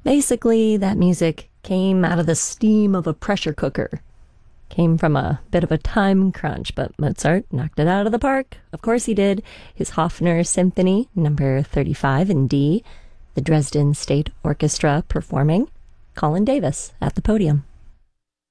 Basically, that music came out of the steam of a pressure cooker. Came from a bit of a time crunch, but Mozart knocked it out of the park. Of course he did. His Hofner Symphony, number 35 in D, the Dresden State Orchestra performing, Colin Davis at the podium.